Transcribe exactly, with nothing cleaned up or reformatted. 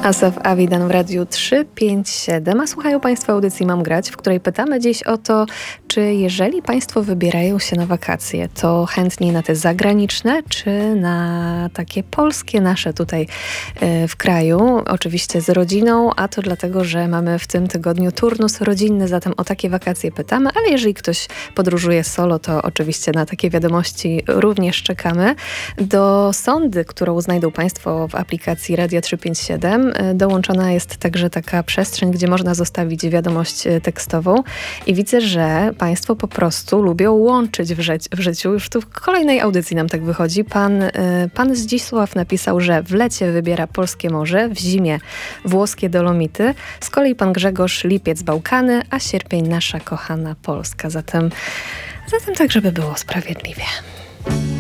Asaf Avidan w Radiu trzy pięć siedem, a słuchają Państwo audycji Mam Grać, w której pytamy dziś o to, czy jeżeli Państwo wybierają się na wakacje, to chętniej na te zagraniczne, czy na takie polskie, nasze tutaj y, w kraju, oczywiście z rodziną, a to dlatego, że mamy w tym tygodniu turnus rodzinny, zatem o takie wakacje pytamy, ale jeżeli ktoś podróżuje solo, to oczywiście na takie wiadomości również czekamy. Do sondy, którą znajdą Państwo w aplikacji Radia trzysta pięćdziesiąt siedem, dołączona jest także taka przestrzeń, gdzie można zostawić wiadomość tekstową i widzę, że Państwo po prostu lubią łączyć w, ży- w życiu. Już tu w kolejnej audycji nam tak wychodzi. Pan, y, pan Zdzisław napisał, że w lecie wybiera polskie morze, w zimie włoskie Dolomity. Z kolei pan Grzegorz lipiec Bałkany, a sierpień nasza kochana Polska. Zatem, zatem tak, żeby było sprawiedliwie.